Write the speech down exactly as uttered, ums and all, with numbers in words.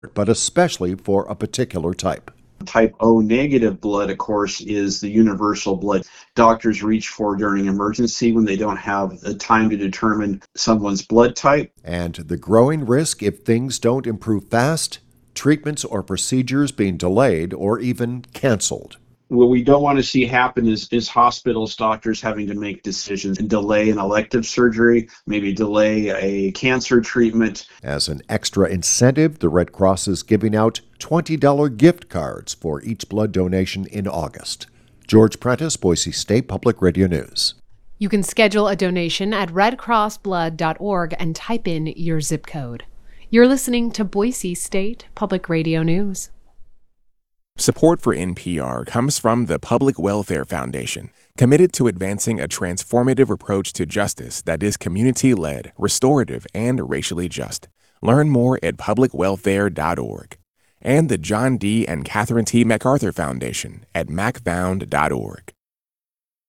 but especially for a particular type. Type O negative blood, of course, is the universal blood doctors reach for during emergency when they don't have the time to determine someone's blood type. And the growing risk if things don't improve fast, treatments or procedures being delayed or even canceled. What we don't want to see happen is, is hospitals, doctors having to make decisions and delay an elective surgery, maybe delay a cancer treatment. As an extra incentive, the Red Cross is giving out twenty dollars gift cards for each blood donation in August. George Prentice, Boise State Public Radio News. You can schedule a donation at red cross blood dot org and type in your zip code. You're listening to Boise State Public Radio News. Support for N P R comes from the Public Welfare Foundation, committed to advancing a transformative approach to justice that is community-led, restorative, and racially just. Learn more at public welfare dot org. And the John D. and Catherine T. MacArthur Foundation at mac found dot org.